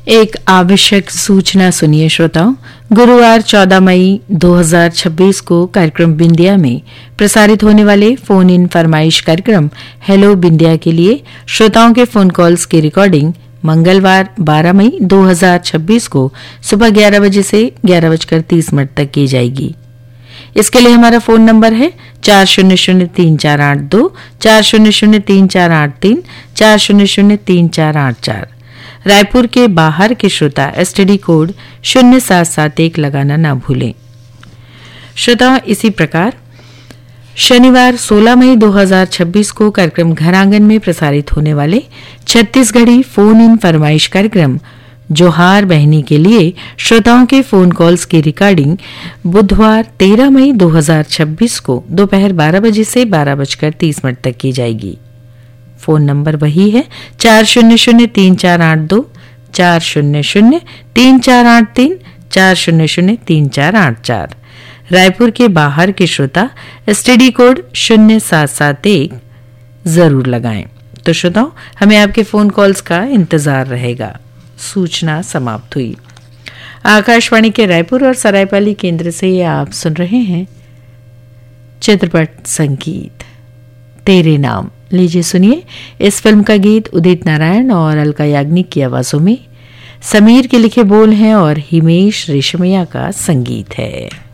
एक आवश्यक सूचना सुनिए श्रोताओं। गुरुवार 14 मई 2026 को कार्यक्रम बिंदिया में प्रसारित होने वाले फोन इन फरमाइश कार्यक्रम हेलो बिंदिया के लिए श्रोताओं के फोन कॉल्स की रिकॉर्डिंग मंगलवार 12 मई 2026 को सुबह 11 बजे से 11:30 तक की जाएगी। इसके लिए हमारा फोन नंबर है 40034824003483 40034844। रायपुर के बाहर के श्रोता एसटीडी कोड 0771 लगाना ना भूलें। श्रोता इसी प्रकार शनिवार 16 मई 2026 को कार्यक्रम घरांगन में प्रसारित होने वाले छत्तीसगढ़ी फोन इन फरमाइश कार्यक्रम जोहार बहनी के लिए श्रोताओं के फोन कॉल्स की रिकॉर्डिंग बुधवार 13 मई 2026 को दोपहर 12 बजे से 12:30 तक की जाएगी। फोन नंबर वही है 40034824003483 40034844। रायपुर के बाहर के श्रोता एसटीडी कोड 0771 जरूर लगाएं। तो श्रोताओं हमें आपके फोन कॉल्स का इंतजार रहेगा। सूचना समाप्त हुई। आकाशवाणी के रायपुर और सरायपाली केंद्र से आप सुन रहे हैं चित्रपट संगीत तेरे नाम। लीजिए सुनिए इस फिल्म का गीत उदित नारायण और अलका याग्निक की आवाजों में। समीर के लिखे बोल हैं और हिमेश रेशमिया का संगीत है।